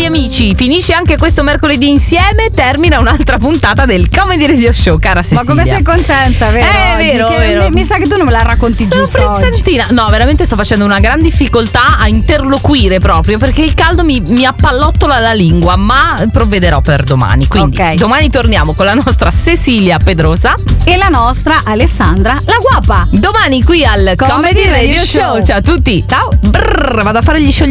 amici, finisce anche questo mercoledì insieme, termina un'altra puntata del Comedy Radio Show, cara Cecilia. Ma come sei contenta, vero? Vero, Che vero. Mi sa che tu non me la racconti Sono giusto frizzantina. No, veramente sto facendo una gran difficoltà a interloquire proprio perché il caldo mi appallottola la lingua, ma provvederò per domani. Quindi domani torniamo con la nostra Cecilia Pedrosa e la nostra Alessandra la guapa. Domani qui al Comedy Radio Show. Ciao a tutti. Ciao. Vado a fare gli sciogli